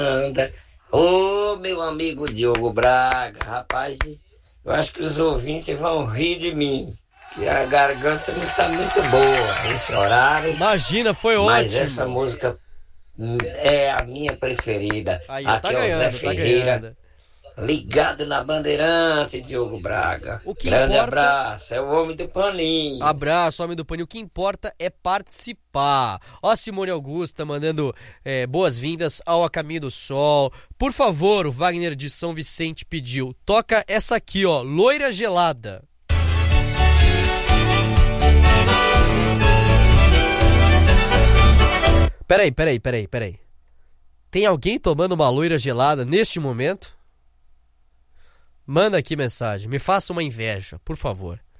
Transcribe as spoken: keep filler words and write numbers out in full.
Ô, meu amigo Diogo Braga, rapaz, eu acho que os ouvintes vão rir de mim, que a garganta não tá muito boa esse horário, Imagina, foi mas ótimo. essa música hum, é a minha preferida. Aí, ó, tá Aqui é o Zé ganhando, tá Ferreira, ganhando. ligado na Bandeirante, Diogo Braga. O que Grande importa- abraço, é o homem do paninho. Abraço, homem do Pane. O que importa é participar. Ó, Simone Augusta mandando é, boas-vindas ao A Caminho do Sol. Por favor, o Wagner de São Vicente pediu. Toca essa aqui, ó, Loira Gelada. Peraí, peraí, peraí, peraí. Tem alguém tomando uma loira gelada neste momento? Manda aqui mensagem. Me faça uma inveja, por favor.